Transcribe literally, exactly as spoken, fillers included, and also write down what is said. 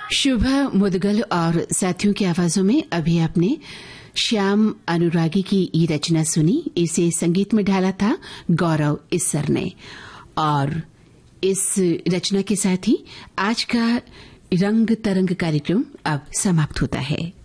शुभा मुदगल और साथियों की आवाजों में अभी आपने श्याम अनुरागी की ये रचना सुनी। इसे संगीत में ढाला था गौरव इस्सर ने। और इस रचना के साथ ही आज का रंग तरंग कार्यक्रम अब समाप्त होता है।